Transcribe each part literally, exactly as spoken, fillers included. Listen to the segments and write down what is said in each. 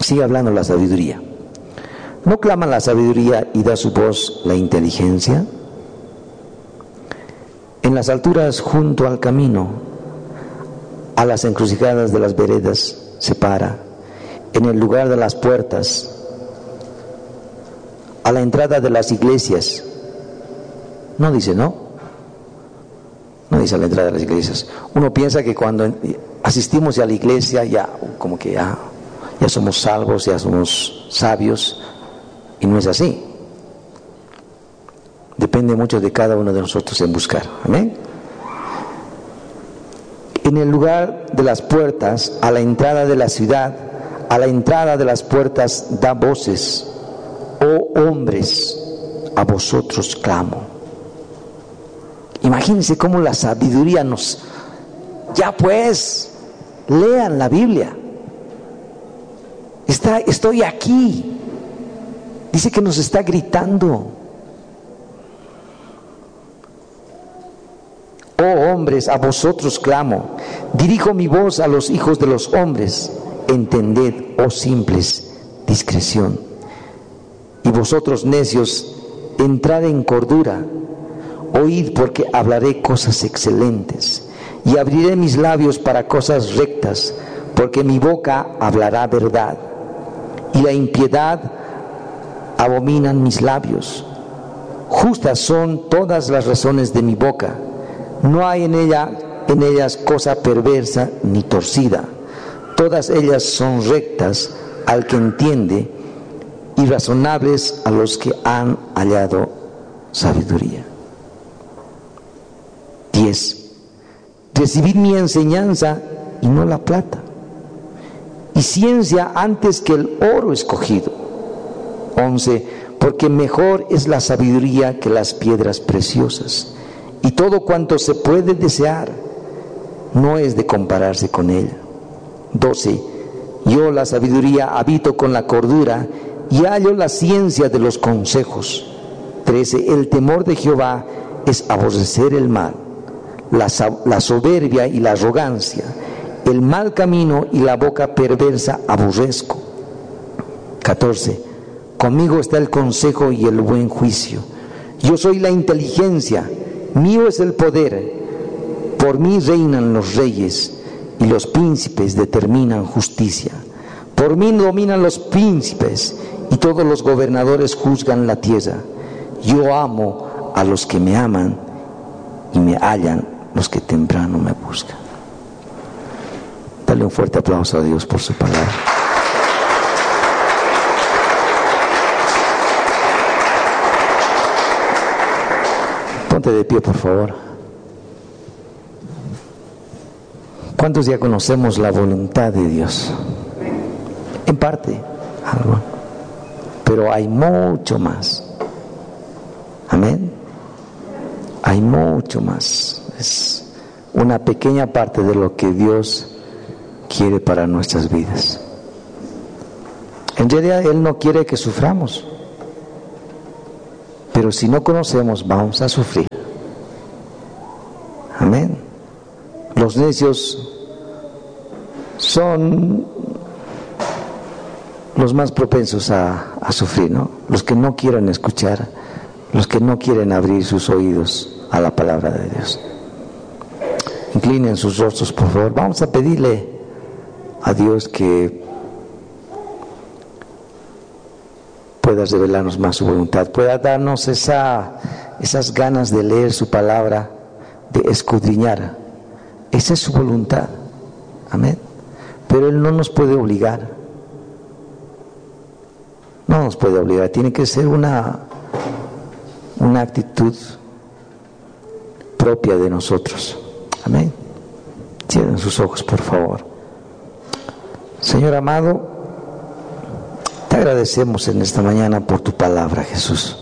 Sigue hablando la sabiduría. ¿No clama la sabiduría y da su voz la inteligencia? En las alturas junto al camino, a las encrucijadas de las veredas se para, en el lugar de las puertas, a la entrada de las iglesias. No dice, ¿no? No dice a la entrada de las iglesias. Uno piensa que cuando asistimos a la iglesia ya como que ya, ya somos salvos, ya somos sabios, y no es así. Depende mucho de cada uno de nosotros en buscar. Amén. En el lugar de las puertas, a la entrada de la ciudad, a la entrada de las puertas da voces: oh hombres, a vosotros clamo. Imagínense cómo la sabiduría nos... Ya pues, lean la Biblia. Está, estoy aquí. Dice que nos está gritando. Oh hombres, a vosotros clamo. Dirijo mi voz a los hijos de los hombres. Entended, oh simples, discreción. Y vosotros necios, entrad en cordura. Oíd, porque hablaré cosas excelentes. Y abriré mis labios para cosas rectas, porque mi boca hablará verdad. Y la impiedad abominan mis labios. Justas son todas las razones de mi boca. No hay en ella, en ellas cosa perversa ni torcida. Todas ellas son rectas al que entiende, y razonables a los que han hallado sabiduría. diez. Recibid mi enseñanza y no la plata, y ciencia antes que el oro escogido. once. Porque mejor es la sabiduría que las piedras preciosas, y todo cuanto se puede desear no es de compararse con ella. doce. Yo, la sabiduría, habito con la cordura, y hallo la ciencia de los consejos. trece. El temor de Jehová es aborrecer el mal, la, la soberbia y la arrogancia, el mal camino y la boca perversa aborrezco. catorce. Conmigo está el consejo y el buen juicio. Yo soy la inteligencia, mío es el poder. Por mí reinan los reyes, y los príncipes determinan justicia. Por mí dominan los príncipes, y todos los gobernadores juzgan la tierra. Yo amo a los que me aman, y me hallan los que temprano me buscan. Dale un fuerte aplauso a Dios por su palabra. Ponte de pie, por favor. ¿Cuántos ya conocemos la voluntad de Dios? En parte, algo, pero hay mucho más. Amén. Hay mucho más. Es una pequeña parte de lo que Dios quiere para nuestras vidas. En realidad Él no quiere que suframos, pero si no conocemos vamos a sufrir. Amén. Los necios son los más propensos a, a sufrir, ¿no? Los que no quieren escuchar, los que no quieren abrir sus oídos a la palabra de Dios. Inclinen sus rostros, por favor. Vamos a pedirle a Dios que pueda revelarnos más su voluntad, pueda darnos esa, esas ganas de leer su palabra, de escudriñar. Esa es su voluntad. Amén. Pero Él no nos puede obligar. No nos puede obligar. Tiene que ser una, una actitud propia de nosotros. Amén. Cierren sus ojos, por favor. Señor amado, te agradecemos en esta mañana por tu palabra, Jesús.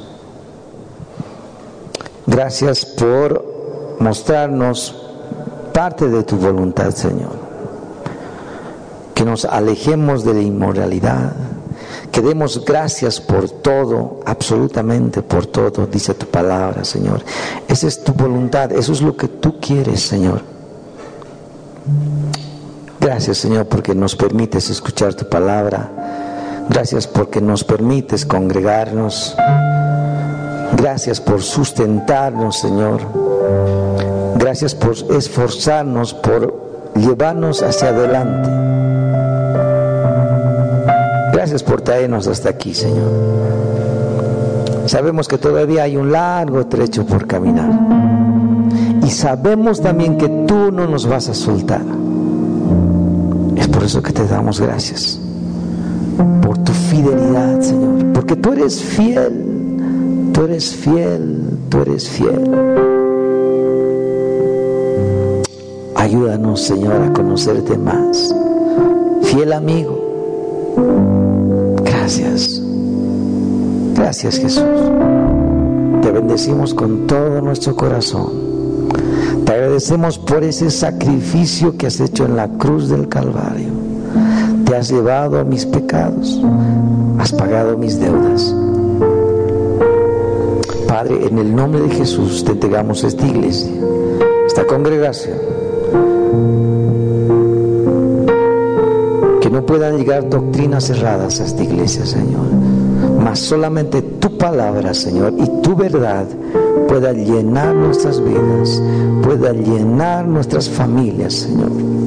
Gracias por mostrarnos parte de tu voluntad, Señor. Que nos alejemos de la inmoralidad, que demos gracias por todo, absolutamente por todo, dice tu palabra, Señor. Esa es tu voluntad, eso es lo que tú quieres, Señor. Gracias, Señor, porque nos permites escuchar tu palabra. Gracias porque nos permites congregarnos. Gracias por sustentarnos, Señor. Gracias por esforzarnos, por llevarnos hacia adelante. Gracias por traernos hasta aquí, Señor. Sabemos que todavía hay un largo trecho por caminar. Y sabemos también que tú no nos vas a soltar. Es por eso que te damos gracias. Por tu fidelidad, Señor. Porque tú eres fiel. Tú eres fiel. Tú eres fiel. Ayúdanos, Señor, a conocerte más. Fiel amigo. Gracias. Gracias, Jesús. Te bendecimos con todo nuestro corazón. Te agradecemos por ese sacrificio que has hecho en la cruz del Calvario. Te has llevado a mis pecados. Has pagado mis deudas. Padre, en el nombre de Jesús te entregamos esta iglesia, esta congregación. Que no puedan llegar doctrinas erradas a esta iglesia, Señor, mas solamente tu palabra, Señor, y tu verdad pueda llenar nuestras vidas, pueda llenar nuestras familias, Señor.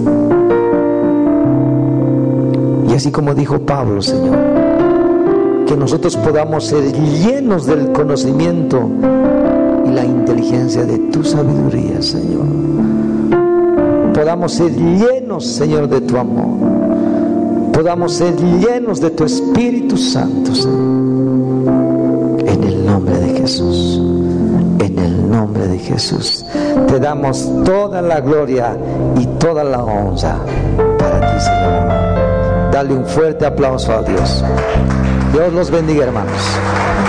Y así como dijo Pablo, Señor, que nosotros podamos ser llenos del conocimiento y la inteligencia de tu sabiduría, Señor. Podamos ser llenos, Señor, de tu amor. Podamos ser llenos de tu Espíritu Santo, Señor. En el nombre de Jesús. En el nombre de Jesús. Te damos toda la gloria y toda la honra para ti, Señor. Dale un fuerte aplauso a Dios. Dios los bendiga, hermanos.